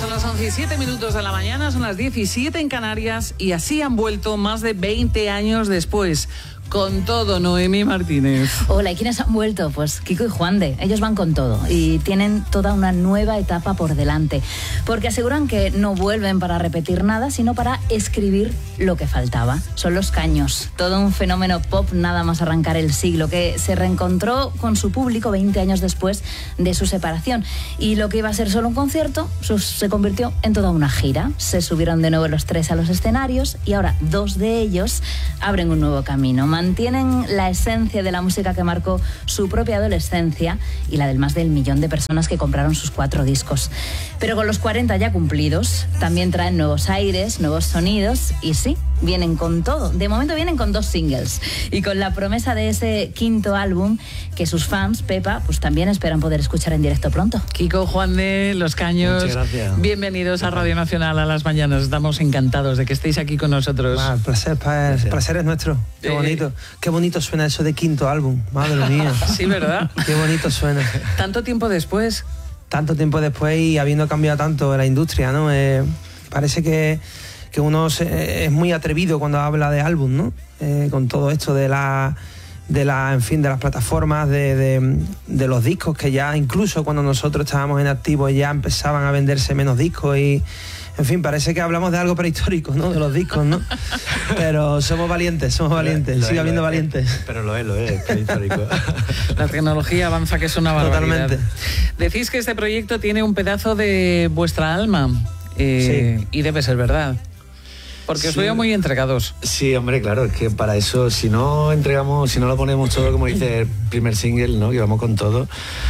Son las 11:07 de la mañana, son las 17 en Canarias y así han vuelto más de 20 años después. Con todo, Noemí Martínez. Hola, ¿y quiénes han vuelto? Pues Kiko y Juande. Ellos van con todo y tienen toda una nueva etapa por delante. Porque aseguran que no vuelven para repetir nada, sino para escribir lo que faltaba. Son Los Caños, todo un fenómeno pop nada más arrancar el siglo, que se reencontró con su público 20 años después de su separación. Y lo que iba a ser solo un concierto se convirtió en toda una gira. Se subieron de nuevo los tres a los escenarios y ahora dos de ellos abren un nuevo camino. Mantienen la esencia de la música que marcó su propia adolescencia y la del más del millón de personas que compraron sus 4 discos. Pero con los 40 ya cumplidos, también traen nuevos aires, nuevos sonidos y sí, vienen con todo. De momento vienen con 2 singles y con la promesa de ese 5º álbum que sus fans, Pepa, pues también esperan poder escuchar en directo pronto. Kiko, Juande, Los Caños, muchas gracias. Bienvenidos a Radio Nacional a las mañanas. Estamos encantados de que estéis aquí con nosotros. El placer es nuestro. Qué bonito. Qué bonito suena eso de 5º álbum. Madre mía. Sí, ¿verdad? Qué bonito suena. Tanto tiempo después. Tanto tiempo después y habiendo cambiado tanto la industria, ¿no? Parece que uno es muy atrevido cuando habla de álbum, ¿no? Con todo esto de las plataformas, de los discos, que ya incluso cuando nosotros estábamos en activo ya empezaban a venderse menos discos y, en fin, parece que hablamos de algo prehistórico, ¿no? De los discos, ¿no? Pero somos valientes, sigue habiendo valientes. Pero lo es prehistórico. La tecnología avanza, que es una barbaridad. Totalmente. Decís que este proyecto tiene un pedazo de vuestra alma, sí. Y debe ser verdad. Porque os veo muy entregados. Sí, hombre, claro, es que para eso, si no lo ponemos todo, como dice el primer single, ¿no? Que vamos con todo,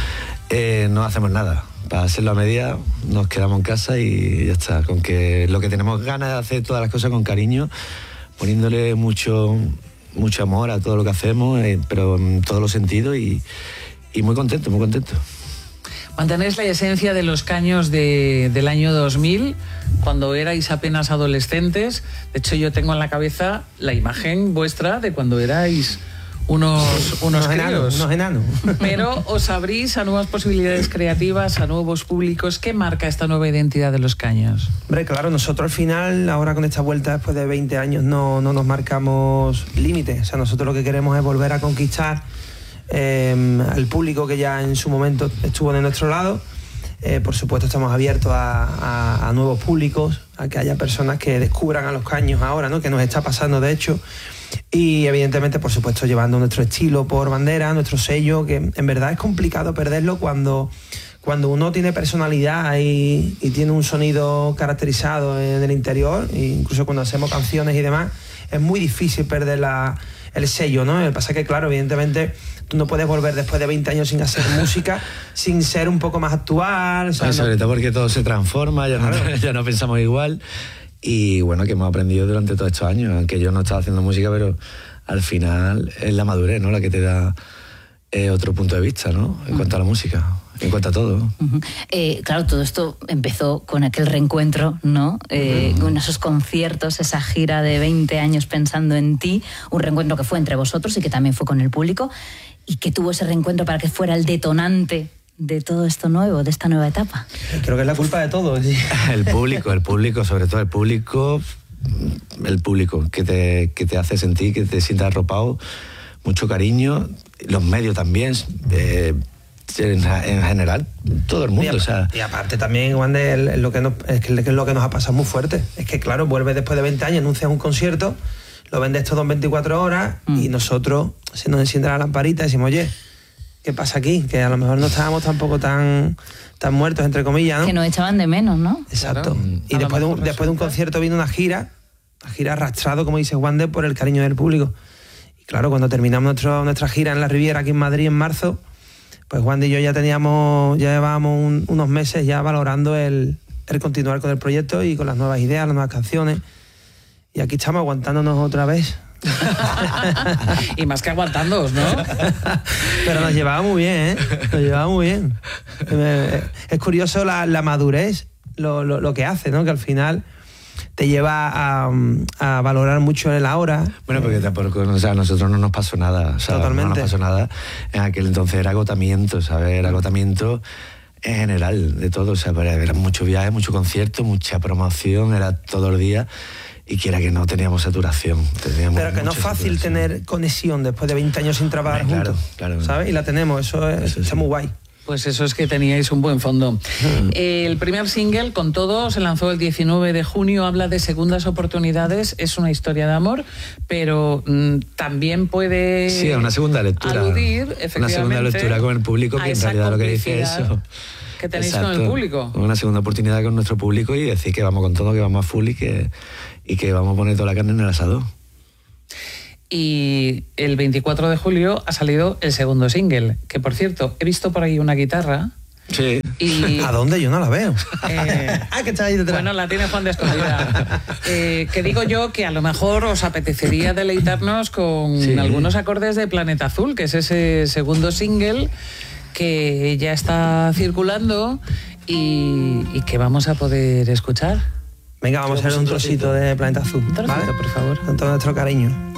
no hacemos nada. Para hacerlo a media, nos quedamos en casa y ya está. Con que lo que tenemos ganas de hacer todas las cosas con cariño, poniéndole mucho amor a todo lo que hacemos, pero en todos los sentidos y muy contento, muy contento. Mantenéis la esencia de Los Caños del año 2000, cuando erais apenas adolescentes. De hecho, yo tengo en la cabeza la imagen vuestra de cuando erais unos críos. Unos enanos. Pero os abrís a nuevas posibilidades creativas, a nuevos públicos. ¿Qué marca esta nueva identidad de Los Caños? Hombre, claro, nosotros al final, ahora con esta vuelta después de 20 años, no nos marcamos límites. O sea, nosotros lo que queremos es volver a conquistar al público que ya en su momento estuvo de nuestro lado. Por supuesto, estamos abiertos a nuevos públicos, a que haya personas que descubran a Los Caños ahora, ¿no? Que nos está pasando, de hecho. Y evidentemente, por supuesto, llevando nuestro estilo por bandera, nuestro sello, que en verdad es complicado perderlo cuando uno tiene personalidad y tiene un sonido caracterizado en el interior, e incluso cuando hacemos canciones y demás, es muy difícil perder el sello, ¿no? Lo que pasa es que, claro, evidentemente tú no puedes volver después de 20 años sin hacer música, sin ser un poco más actual. O sea, sobre todo porque todo se transforma, ya no pensamos igual. Y bueno, que hemos aprendido durante todos estos años, aunque yo no estaba haciendo música, pero al final es la madurez, ¿no? La que te da otro punto de vista, ¿no? En cuanto a la música, en cuanto a todo. Claro, todo esto empezó con aquel reencuentro, ¿no? Con esos conciertos, esa gira de 20 años pensando en ti, un reencuentro que fue entre vosotros y que también fue con el público, y que tuvo ese reencuentro para que fuera el detonante de todo esto nuevo, de esta nueva etapa. Creo que es la culpa de todo. ¿Sí? El público, sobre todo el público que te hace sentir, que te sientas arropado, mucho cariño, los medios también, en general, todo el mundo. Y aparte también, Juan, es lo que nos ha pasado muy fuerte. Es que, claro, vuelves después de 20 años, anuncias un concierto, lo vendes todo en 24 horas y nosotros se nos enciende la lamparita y decimos, oye, ¿qué pasa aquí? Que a lo mejor no estábamos tampoco tan muertos, entre comillas, ¿no? Que nos echaban de menos, ¿no? Exacto. Claro. Y después de un concierto vino una gira arrastrado, como dice Juan, por el cariño del público. Y claro, cuando terminamos nuestra gira en la Riviera, aquí en Madrid, en marzo, pues Juan y yo ya llevábamos unos meses ya valorando el continuar con el proyecto y con las nuevas ideas, las nuevas canciones. Y aquí estamos aguantándonos otra vez. Y más que aguantándoos, ¿no? Pero nos llevaba muy bien, ¿eh? Nos llevaba muy bien. Es curioso la madurez, lo que hace, ¿no? Que al final te lleva a valorar mucho el ahora. Bueno, porque tampoco, o sea, a nosotros no nos pasó nada. O sea, totalmente. No nos pasó nada. En aquel entonces era agotamiento, ¿sabes? Era agotamiento en general, de todo. O sea, eran muchos viajes, mucho concierto, mucha promoción, era todos los días. Y quiera que no, teníamos saturación. Pero que no es fácil tener conexión después de 20 años sin trabajar juntos, claro. ¿sabes? Y la tenemos, eso está muy guay. Pues eso es que teníais un buen fondo. El primer single, Con Todo, se lanzó el 19 de junio, habla de segundas oportunidades, es una historia de amor, pero también puede sí, una segunda lectura, aludir, efectivamente, una segunda lectura con el público, que en realidad lo que dice es eso. Que tenéis Exacto, con el público. Una segunda oportunidad con nuestro público y decir que vamos con todo, que vamos a full y que vamos a poner toda la carne en el asador. Y el 24 de julio ha salido el segundo single, que por cierto, he visto por ahí una guitarra. Sí. Y, ¿a dónde? Yo no la veo. Que está ahí detrás. Bueno, la tiene Juan de escondida. Que digo yo que a lo mejor os apetecería deleitarnos con algunos acordes de Planeta Azul, que es ese segundo single que ya está circulando y que vamos a poder escuchar. Venga, vamos a hacer un trocito de Planeta Azul. Un trocito, ¿vale? por favor. Con todo nuestro cariño.